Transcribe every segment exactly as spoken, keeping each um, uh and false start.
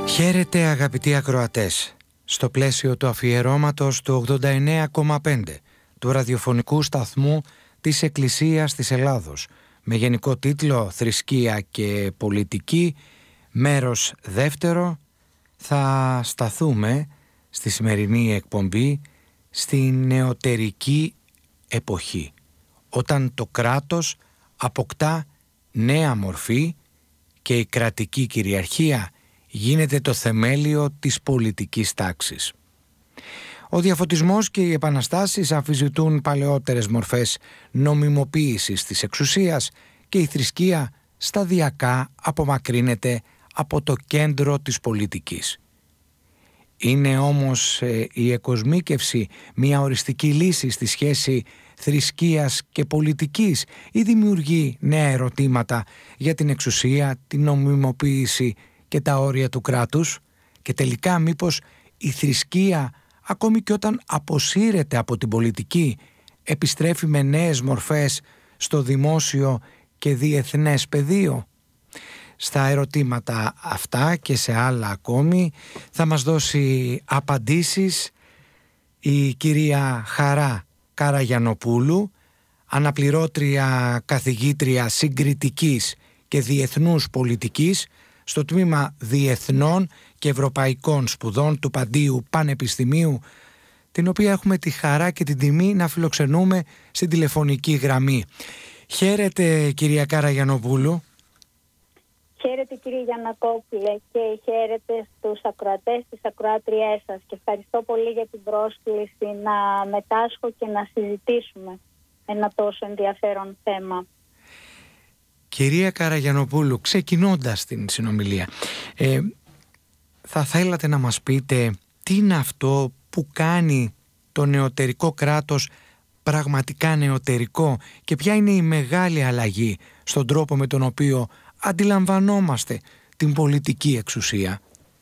Χαίρετε αγαπητοί ακροατές. Στο πλαίσιο του αφιερώματος του ογδόντα εννέα κόμμα πέντε του ραδιοφωνικού σταθμού της Εκκλησίας της Ελλάδος με γενικό τίτλο «Θρησκεία και πολιτική», μέρος δεύτερο, θα σταθούμε στη σημερινή εκπομπή στη νεωτερική εποχή, όταν το κράτος αποκτά νέα μορφή και η κρατική κυριαρχία γίνεται το θεμέλιο της πολιτικής τάξης. Ο διαφωτισμός και οι επαναστάσεις αμφισβητούν παλαιότερες μορφές νομιμοποίησης της εξουσίας και η θρησκεία σταδιακά απομακρύνεται από το κέντρο της πολιτικής. Είναι όμως ε, η εκοσμίκευση μια οριστική λύση στη σχέση θρησκείας και πολιτικής ή δημιουργεί νέα ερωτήματα για την εξουσία, την νομιμοποίηση και τα όρια του κράτους, και τελικά μήπως η θρησκεία ακόμη και όταν αποσύρεται από την πολιτική επιστρέφει με νέες μορφές στο δημόσιο και διεθνές πεδίο? Στα ερωτήματα αυτά και σε άλλα ακόμη θα μας δώσει απαντήσεις η κυρία Χαρά Καραγιανοπούλου, αναπληρώτρια καθηγήτρια συγκριτικής και διεθνούς πολιτικής στο τμήμα Διεθνών και Ευρωπαϊκών Σπουδών του Παντίου Πανεπιστημίου, την οποία έχουμε τη χαρά και την τιμή να φιλοξενούμε στην τηλεφωνική γραμμή. Χαίρετε κυρία Καραγιανοπούλου. Χαίρετε κύριε Γιαννακόπουλε και χαίρετε στους ακροατές, τις ακροάτριές σας, και ευχαριστώ πολύ για την πρόσκληση να μετάσχω και να συζητήσουμε ένα τόσο ενδιαφέρον θέμα. Κυρία Καραγιανοπούλου, ξεκινώντας την συνομιλία, ε, θα θέλατε να μας πείτε τι είναι αυτό που κάνει το νεωτερικό κράτος πραγματικά νεωτερικό και ποια είναι η μεγάλη αλλαγή στον τρόπο με τον οποίο αντιλαμβανόμαστε την πολιτική εξουσία?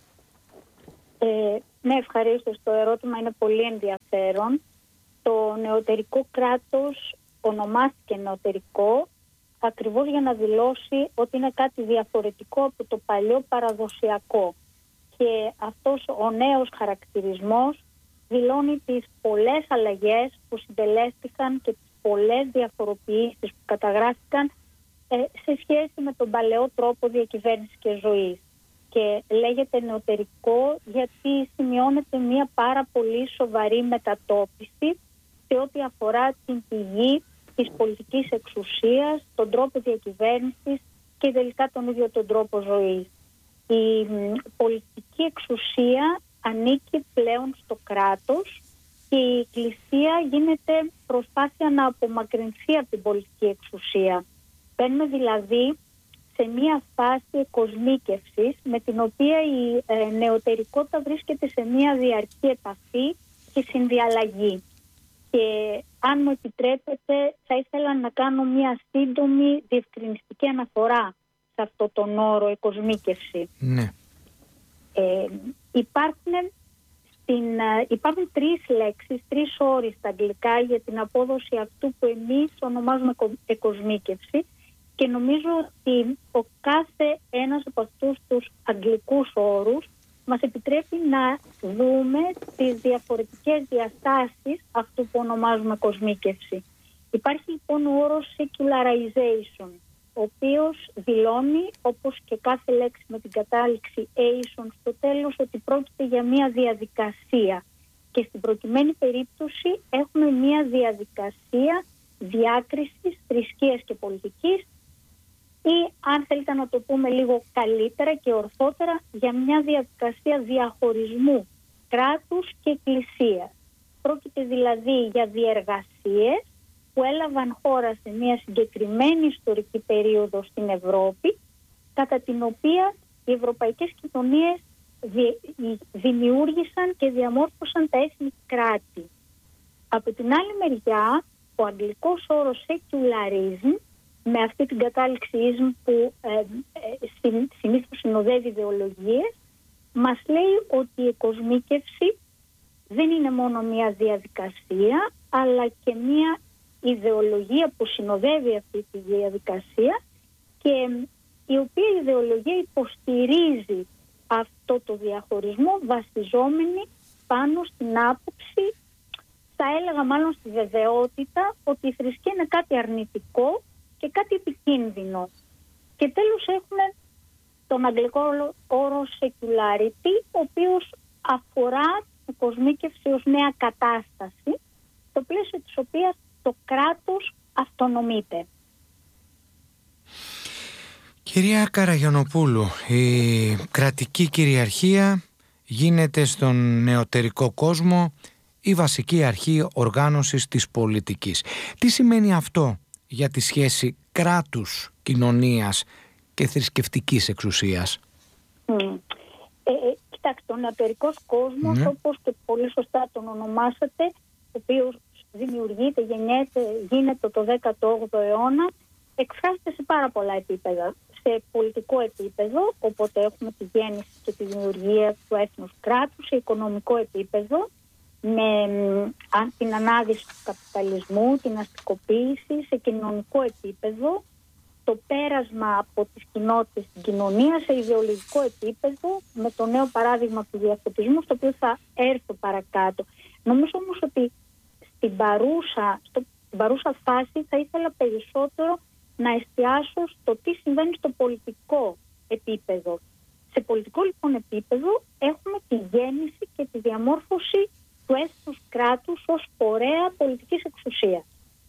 Ε, ναι, ευχαρίστως. Το ερώτημα είναι πολύ ενδιαφέρον. Το νεωτερικό κράτος ονομάστηκε νεωτερικό ακριβώς για να δηλώσει ότι είναι κάτι διαφορετικό από το παλιό παραδοσιακό. Και αυτός ο νέος χαρακτηρισμός δηλώνει τις πολλές αλλαγές που συντελέστηκαν και τις πολλές διαφοροποιήσεις που καταγράφηκαν ε, σε σχέση με τον παλαιό τρόπο διακυβέρνησης και ζωής. Και λέγεται νεωτερικό γιατί σημειώνεται μια πάρα πολύ σοβαρή μετατόπιση σε ό,τι αφορά την πηγή της πολιτικής εξουσίας, τον τρόπο διακυβέρνησης και τελικά τον ίδιο τον τρόπο ζωής. Η πολιτική εξουσία ανήκει πλέον στο κράτος και η Εκκλησία γίνεται προσπάθεια να απομακρυνθεί από την πολιτική εξουσία. Μπαίνουμε δηλαδή σε μια φάση εκοσμίκευσης με την οποία η ε, νεωτερικότητα βρίσκεται σε μια διαρκή επαφή και συνδιαλλαγή. Και αν μου επιτρέπετε θα ήθελα να κάνω μια σύντομη διευκρινιστική αναφορά σε αυτό τον όρο εκοσμίκευση. Ναι. Ε, υπάρχουν, στην, υπάρχουν τρεις λέξεις, τρεις όροι στα αγγλικά για την απόδοση αυτού που εμείς ονομάζουμε εκοσμίκευση, και νομίζω ότι ο κάθε ένας από αυτούς τους αγγλικούς όρους μας επιτρέπει να δούμε τις διαφορετικές διαστάσεις αυτού που ονομάζουμε κοσμίκευση. Υπάρχει λοιπόν ο όρος secularization, ο οποίος δηλώνει, όπως και κάθε λέξη με την κατάληξη ation στο τέλος, ότι πρόκειται για μια διαδικασία. Και στην προκειμένη περίπτωση έχουμε μια διαδικασία διάκρισης θρησκείας και πολιτικής, ή αν θέλετε να το πούμε λίγο καλύτερα και ορθότερα, για μια διαδικασία διαχωρισμού κράτους και εκκλησίας. Πρόκειται δηλαδή για διεργασίες που έλαβαν χώρα σε μια συγκεκριμένη ιστορική περίοδο στην Ευρώπη, κατά την οποία οι ευρωπαϊκές κοινωνίες δημιούργησαν και διαμόρφωσαν τα έθνη κράτη. Από την άλλη μεριά, ο αγγλικός όρος secularism, με αυτή την κατάληξη ism που ε, ε, συνήθως συνοδεύει ιδεολογίες, μας λέει ότι η εκοσμίκευση δεν είναι μόνο μια διαδικασία, αλλά και μια ιδεολογία που συνοδεύει αυτή τη διαδικασία, και η οποία ιδεολογία υποστηρίζει αυτό το διαχωρισμό βασιζόμενοι πάνω στην άποψη, θα έλεγα μάλλον στη βεβαιότητα, ότι η θρησκεία είναι κάτι αρνητικό και κάτι επικίνδυνο. Και τέλος έχουμε τον αγγλικό όρο secularity, ο οποίος αφορά την κοσμίκευση ως νέα κατάσταση, στο πλαίσιο της οποίας το κράτος αυτονομείται. Κυρία Καραγιαννοπούλου, η κρατική κυριαρχία γίνεται στον νεωτερικό κόσμο η βασική αρχή οργάνωσης της πολιτικής. Τι σημαίνει αυτό για τη σχέση κράτους, κοινωνίας και θρησκευτικής εξουσίας? Mm. Ε, ε, κοιτάξτε, ο νεωτερικός κόσμος, mm. όπως και πολύ σωστά τον ονομάσατε, ο οποίος δημιουργείται, γεννιέται, γίνεται το δέκατο όγδοο αιώνα, εκφράζεται σε πάρα πολλά επίπεδα. Σε πολιτικό επίπεδο, οπότε έχουμε τη γέννηση και τη δημιουργία του έθνους κράτους, σε οικονομικό επίπεδο, με α, την ανάδυση του καπιταλισμού, την αστικοποίηση, σε κοινωνικό επίπεδο, το πέρασμα από τις κοινότητες στην κοινωνία, σε ιδεολογικό επίπεδο, με το νέο παράδειγμα του διαφωτισμού, στο οποίο θα έρθω παρακάτω. Νομίζω όμως ότι στην παρούσα, στο, στην παρούσα φάση θα ήθελα περισσότερο να εστιάσω στο τι συμβαίνει στο πολιτικό επίπεδο. Σε πολιτικό λοιπόν επίπεδο έχουμε τη γέννηση και τη διαμόρφωση του έθνους κράτους ως φορέα πολιτικής εξουσίας.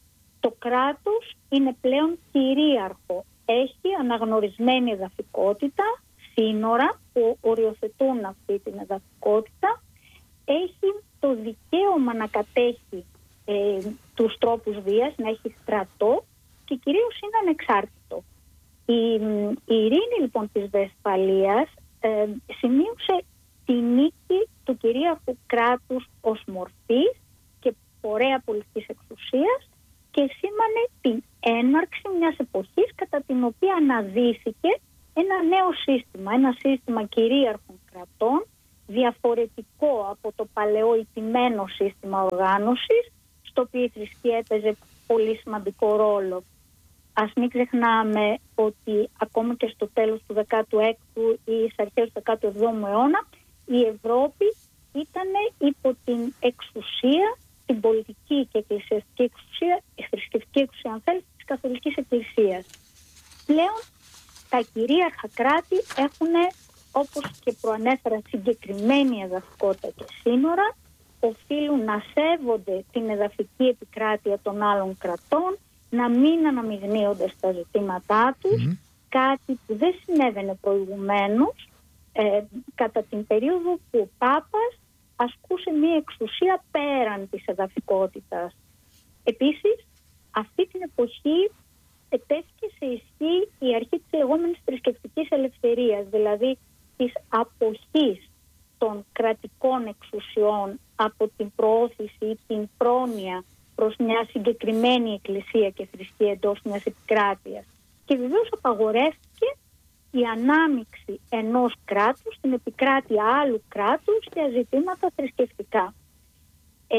Το κράτος είναι πλέον κυρίαρχο. Έχει αναγνωρισμένη εδαφικότητα, σύνορα που οριοθετούν αυτή την εδαφικότητα. Έχει το δικαίωμα να κατέχει ε, τους τρόπους βίας, να έχει στρατό και κυρίως είναι ανεξάρτητο. Η, η ειρήνη λοιπόν της Βεσφαλίας ε, σημείωσε τη νίκη του κυρίαρχου κράτους ως μορφής και φορέα πολιτικής εξουσίας και σήμανε την έναρξη μιας εποχής κατά την οποία αναδύθηκε ένα νέο σύστημα, ένα σύστημα κυρίαρχων κρατών, διαφορετικό από το παλαιό ιτημένο σύστημα οργάνωσης, στο οποίο η θρησκεία έπαιζε πολύ σημαντικό ρόλο. Ας μην ξεχνάμε ότι ακόμα και στο τέλος του δεκάτου έκτου ή στις αρχές του δεκάτου εβδόμου αιώνα η Ευρώπη ήταν υπό την εξουσία, την πολιτική και εκκλησιαστική εξουσία, η θρησκευτική εξουσία αν θέλετε, της Καθολικής Εκκλησίας. Πλέον τα κυρίαρχα κράτη έχουν, όπως και προανέφερα, συγκεκριμένη εδαφικότητα και σύνορα, οφείλουν να σέβονται την εδαφική επικράτεια των άλλων κρατών, να μην αναμειγνύονται στα ζητήματά τους, mm-hmm. κάτι που δεν συνέβαινε προηγουμένως ε, κατά την περίοδο που ο Πάπας ασκούσε μια εξουσία πέραν της εδαφικότητας. Επίσης, αυτή την εποχή ετέθηκε σε ισχύ η αρχή της λεγόμενης θρησκευτικής ελευθερίας, δηλαδή της αποχής των κρατικών εξουσιών από την προώθηση ή την πρόνοια προς μια συγκεκριμένη εκκλησία και θρησκεία εντός μιας επικράτειας. Και βεβαίως απαγορεύτηκε η ανάμειξη ενός κράτους στην επικράτεια άλλου κράτους για ζητήματα θρησκευτικά. Ε,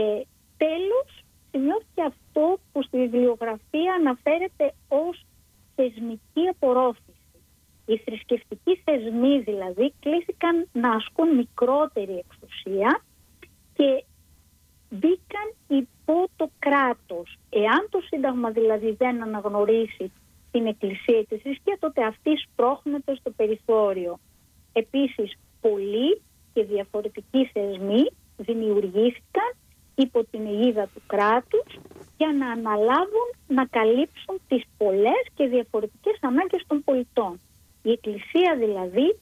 τέλος, σημειώθηκε αυτό που στη βιβλιογραφία αναφέρεται ως θεσμική απορρόφηση. Οι θρησκευτικοί θεσμοί δηλαδή κλήθηκαν να ασκούν μικρότερη εξουσία και μπήκαν υπό το κράτος. Εάν το Σύνταγμα δηλαδή δεν αναγνωρίσει την Εκκλησία ή τη θρησκεία, τότε αυτή σπρώχνεται στο περιθώριο. Επίσης, πολλοί και διαφορετικοί θεσμοί δημιουργήθηκαν υπό την αιγίδα του κράτους για να αναλάβουν να καλύψουν τις πολλές και διαφορετικές ανάγκες των πολιτών. Η Εκκλησία δηλαδή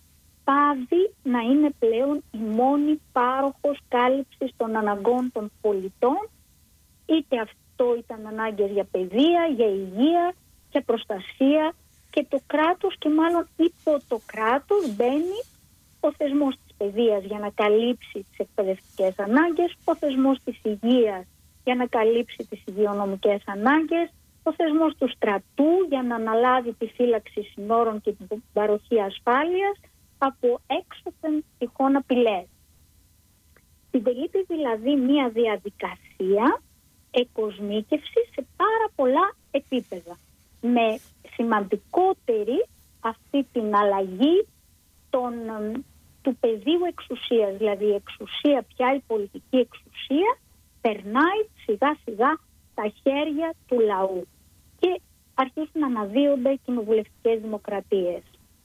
πάβει να είναι πλέον η μόνη πάροχος κάλυψης των αναγκών των πολιτών, είτε αυτό ήταν ανάγκες για παιδεία, για υγεία, για προστασία, και το κράτος και μάλλον υπό το κράτος μπαίνει ο θεσμός της παιδείας για να καλύψει τις εκπαιδευτικές ανάγκες, ο θεσμός της υγείας για να καλύψει τις υγειονομικές ανάγκες, ο θεσμός του στρατού για να αναλάβει τη φύλαξη συνόρων και την παροχή ασφάλειας από έξωθεν τυχόν απειλές. Συντελείται δηλαδή μια διαδικασία εκοσμίκευσης σε πάρα πολλά επίπεδα, με σημαντικότερη αυτή την αλλαγή των, του του πεδίου εξουσίας. Δηλαδή η εξουσία πια, η πολιτική εξουσία, περνάει σιγά σιγά στα χέρια του λαού και αρχίζουν να αναδύονται οι κοινοβουλευτικές δημοκρατίες.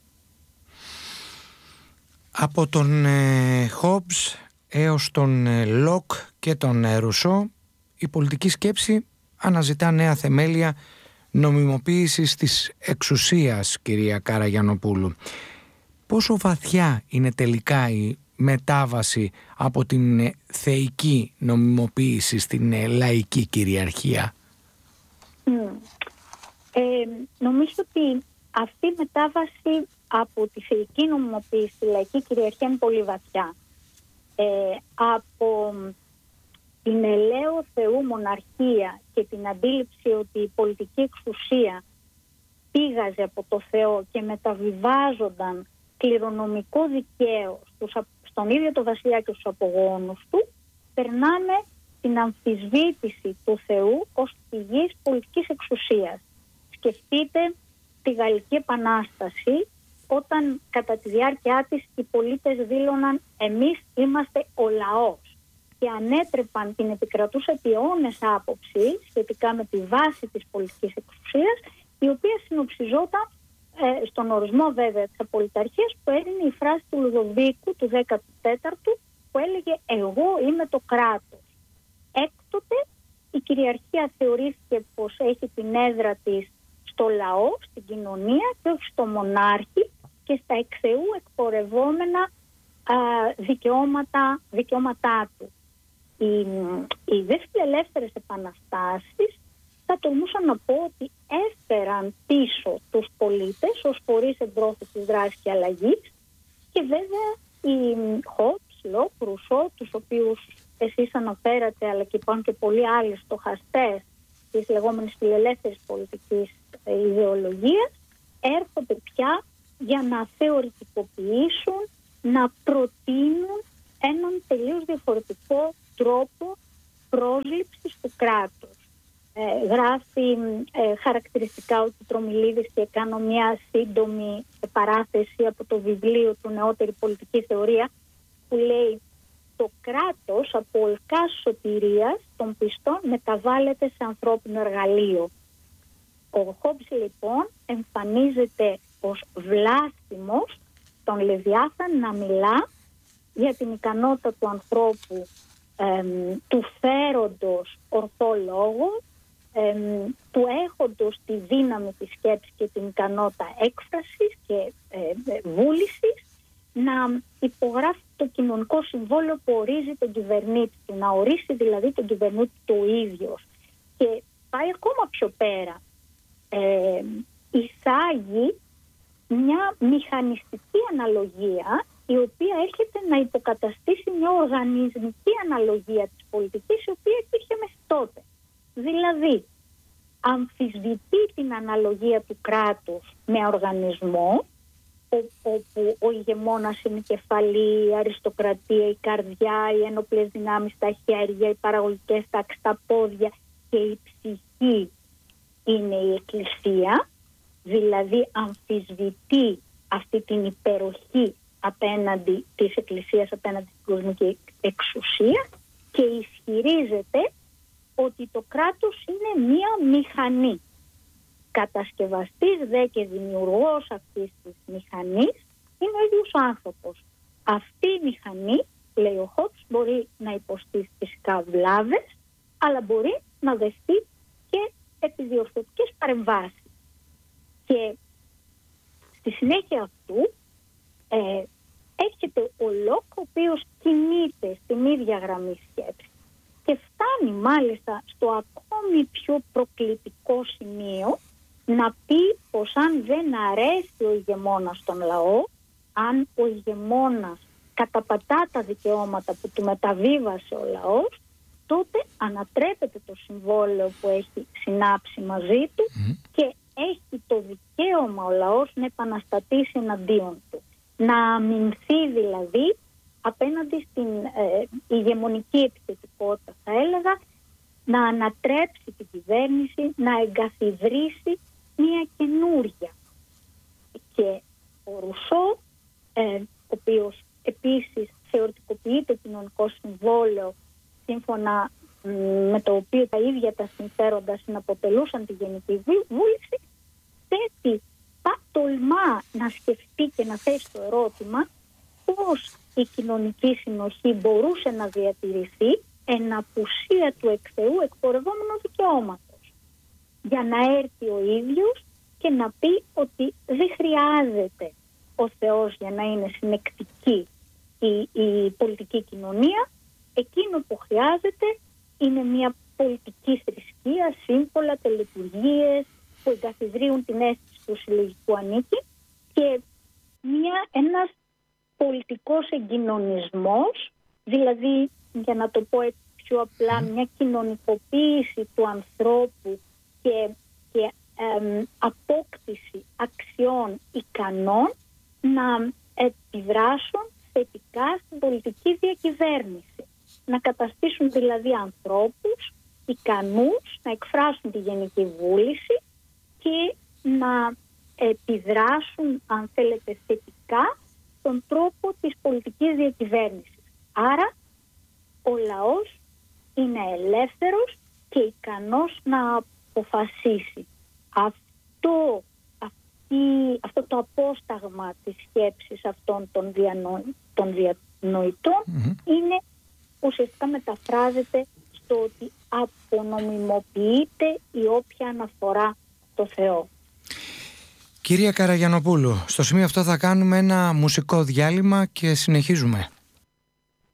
Από τον ε, Χόμπς έως τον ε, Λοκ και τον ε, Ρουσό, η πολιτική σκέψη αναζητά νέα θεμέλια νομιμοποίησης της εξουσίας, κυρία Καραγιαννοπούλου. Πόσο βαθιά είναι τελικά η μετάβαση από την ε, θεϊκή νομιμοποίηση στην ε, λαϊκή κυριαρχία? Mm. Ε, νομίζω ότι αυτή η μετάβαση από τη θεϊκή νομιμοποίηση στη λαϊκή κυριαρχία είναι πολύ βαθιά. Ε, από την ελαίο Θεού μοναρχία και την αντίληψη ότι η πολιτική εξουσία πήγαζε από το Θεό και μεταβιβάζονταν κληρονομικό δικαίω στους, στον ίδιο το βασιλιά και στους απογόνους του, περνάμε την αμφισβήτηση του Θεού ως πηγής πολιτικής εξουσίας. Σκεφτείτε τη Γαλλική Επανάσταση, όταν κατά τη διάρκεια της οι πολίτες δήλωναν «εμείς είμαστε ο λαός» και ανέτρεπαν την επικρατούσα επί αιώνες άποψη σχετικά με τη βάση της πολιτικής εξουσίας, η οποία συνοψιζόταν ε, στον ορισμό βέβαια της απολυταρχίας που έδινε η φράση του Λουδοβίκου του δέκατου τέταρτου που έλεγε «εγώ είμαι το κράτος». Έκτοτε η κυριαρχία θεωρήθηκε πως έχει την έδρα της στο λαό, στην κοινωνία και όχι στο μονάρχη και στα εξ Θεού εκπορευόμενα α, δικαιώματα, δικαιώματά του. Οι, οι δε φιλελεύθερες επαναστάσεις θα τολμούσα να πω ότι έφεραν πίσω τους πολίτες ως φορείς εμπρόθεσης δράσης και αλλαγής και βέβαια οι Χόμπς, Λοκ, Ρουσό, τους οποίους εσείς αναφέρατε, αλλά και υπάρχουν και πολλοί άλλοι στοχαστές της λεγόμενης φιλελεύθερης πολιτικής ιδεολογίας, έρχονται πια για να θεωρητικοποιήσουν, να προτείνουν έναν τελείως διαφορετικό τρόπο πρόσληψης του κράτους. Ε, γράφει ε, χαρακτηριστικά ο Τρομιλίδης και κάνω μια σύντομη παράθεση από το βιβλίο του «Νεότερη πολιτική θεωρία» που λέει «Το κράτος από ολκάς σωτηρίας των πιστών μεταβάλλεται σε ανθρώπινο εργαλείο». Ο Χόμπς λοιπόν εμφανίζεται ως βλάστημος τον Λεβιάθαν να μιλά για την ικανότητα του ανθρώπου εμ, του φέροντος ορθό λόγο, εμ, του έχοντος τη δύναμη της σκέψης και την ικανότητα έκφρασης και ε, ε, βούλησης, να υπογράφει το κοινωνικό συμβόλαιο που ορίζει τον κυβερνήτη του, να ορίσει δηλαδή τον κυβερνήτη του ο ίδιος. Και πάει ακόμα πιο πέρα. Ε, εισάγει μια μηχανιστική αναλογία η οποία έρχεται να υποκαταστήσει μια οργανισμική αναλογία της πολιτικής η οποία υπήρχε μέχρι τότε. Δηλαδή αμφισβητεί την αναλογία του κράτους με οργανισμό όπου ο ηγεμόνας είναι η κεφαλή, η αριστοκρατία, η καρδιά, οι ένοπλες δυνάμεις στα χέρια, οι παραγωγικές τάξεις στα πόδια και η ψυχή είναι η εκκλησία, δηλαδή αμφισβητεί αυτή την υπεροχή απέναντι της εκκλησίας, απέναντι στην κοσμική εξουσία και ισχυρίζεται ότι το κράτος είναι μία μηχανή. Κατασκευαστής δε και δημιουργός αυτής της μηχανής είναι ο ίδιος ο άνθρωπος. Αυτή η μηχανή, λέει ο Χόμπς, μπορεί να υποστεί φυσικά βλάβες, αλλά μπορεί να δεχτεί και επιδιορθωτικές παρεμβάσεις. Και στη συνέχεια αυτού ε, έρχεται ο Λοκ, ο οποίος κινείται στην ίδια γραμμή σκέψη και φτάνει μάλιστα στο ακόμη πιο προκλητικό σημείο να πει πως αν δεν αρέσει ο ηγεμόνας στον λαό, αν ο ηγεμόνας καταπατά τα δικαιώματα που του μεταβίβασε ο λαός, τότε ανατρέπεται το συμβόλαιο που έχει συνάψει μαζί του mm. και έχει το δικαίωμα ο λαός να επαναστατήσει εναντίον του. Να αμυνθεί δηλαδή απέναντι στην ε, ηγεμονική επιθετικότητα, θα έλεγα, να ανατρέψει την κυβέρνηση, να εγκαθιδρύσει μια καινούρια. Και ο Ρουσό, ε, ο οποίος επίσης θεωρητικοποιεί το κοινωνικό συμβόλαιο σύμφωνα με το οποίο τα ίδια τα συμφέροντα συναποτελούσαν τη Γενική Βούληση, θέτει, τολμά να σκεφτεί και να θέσει το ερώτημα πώς η κοινωνική συνοχή μπορούσε να διατηρηθεί εν απουσία του εκ Θεού εκπορευόμενου δικαιώματος, για να έρθει ο ίδιος και να πει ότι δεν χρειάζεται ο Θεός για να είναι συνεκτική η, η πολιτική κοινωνία. Εκείνο που χρειάζεται είναι μια πολιτική θρησκεία, σύμβολα, τελετουργίες που εγκαθιδρύουν την αίσθηση του συλλογικού ανήκει και μια, ένας πολιτικός εγκοινωνισμός, δηλαδή, για να το πω έτσι πιο απλά, μια κοινωνικοποίηση του ανθρώπου και, και εμ, απόκτηση αξιών ικανών να επιδράσουν θετικά στην πολιτική διακυβέρνηση. Να καταστήσουν δηλαδή ανθρώπους ικανούς να εκφράσουν τη γενική βούληση και να επιδράσουν, αν θέλετε, θετικά στον τρόπο της πολιτικής διακυβέρνησης. Άρα ο λαός είναι ελεύθερος και ικανός να αποφασίσει. Αυτό, αυτή, αυτό το απόσταγμα της σκέψης αυτών των, διανο, των διανοητών mm-hmm. είναι ουσιαστικά μεταφράζεται στο ότι απονομιμοποιείται η όποια αναφορά στο Θεό. Κυρία Καραγιαννοπούλου, στο σημείο αυτό θα κάνουμε ένα μουσικό διάλειμμα και συνεχίζουμε.